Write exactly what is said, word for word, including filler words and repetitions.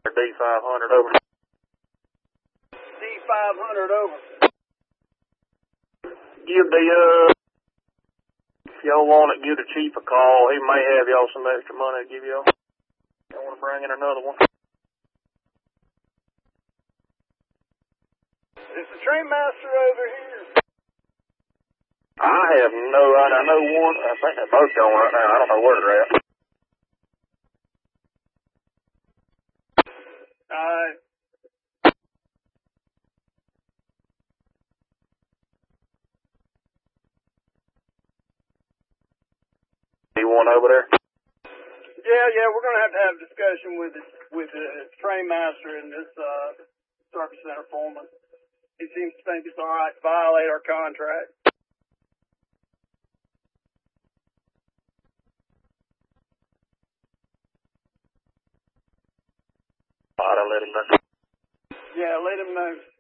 D five hundred over. D five hundred over. Give the, uh, if y'all want it, give the chief a call. He may have y'all some extra money to give y'all. Y'all want to bring in another one? Is the train master over here? I have no idea. I know one. I think they're both going right now. I don't know where they're at. Alright. You want over there? Yeah, yeah, we're gonna have to have a discussion with the, with the train master and this, uh, service center foreman. He seems to think it's alright to violate our contract. I'll let him know. Yeah, let him know.